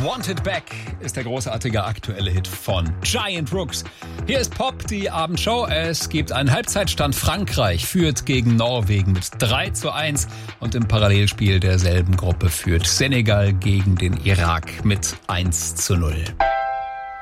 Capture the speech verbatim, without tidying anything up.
Wanted Back ist der großartige aktuelle Hit von Giant Rooks. Hier ist Pop, die Abendshow. Es gibt einen Halbzeitstand. Frankreich führt gegen Norwegen mit drei zu eins und im Parallelspiel derselben Gruppe führt Senegal gegen den Irak mit eins zu null.